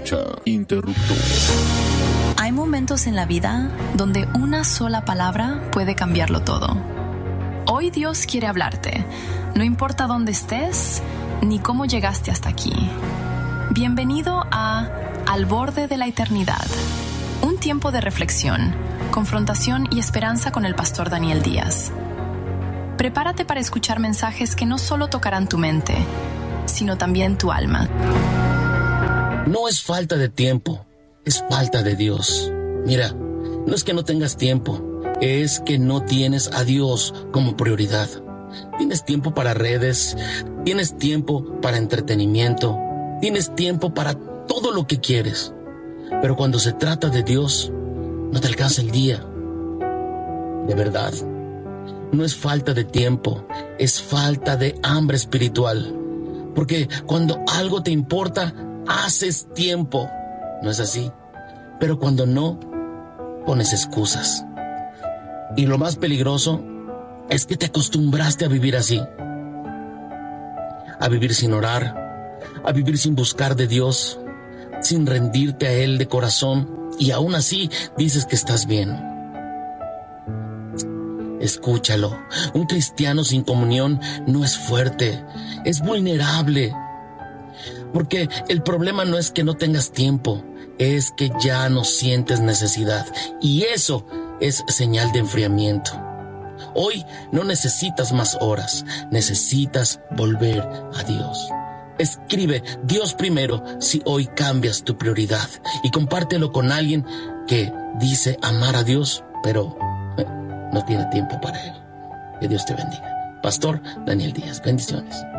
escucha Interruptor. Hay momentos en la vida donde una sola palabra puede cambiarlo todo. Hoy Dios quiere hablarte, no importa dónde estés ni cómo llegaste hasta aquí. Bienvenido a Al Borde de la Eternidad, un tiempo de reflexión, confrontación y esperanza con el pastor Daniel Díaz. Prepárate para escuchar mensajes que no solo tocarán tu mente, sino también tu alma. No es falta de tiempo, es falta de Dios. Mira, no es que no tengas tiempo, es que no tienes a Dios como prioridad. Tienes tiempo para redes, tienes tiempo para entretenimiento, tienes tiempo para todo lo que quieres. Pero cuando se trata de Dios, no te alcanza el día. De verdad, no es falta de tiempo, es falta de hambre espiritual. Porque cuando algo te importa, haces tiempo. ¿No es así? Pero cuando no, pones excusas. Y lo más peligroso es que te acostumbraste a vivir así. A vivir sin orar, a vivir sin buscar de Dios, sin rendirte a Él de corazón, y aún así dices que estás bien. Escúchalo, un cristiano sin comunión no es fuerte, es vulnerable. Porque el problema no es que no tengas tiempo, es que ya no sientes necesidad, y eso es señal de enfriamiento. Hoy no necesitas más horas, necesitas volver a Dios. Escribe Dios primero si hoy cambias tu prioridad y compártelo con alguien que dice amar a Dios, pero no tiene tiempo para Él. Que Dios te bendiga. Pastor Daniel Díaz, bendiciones.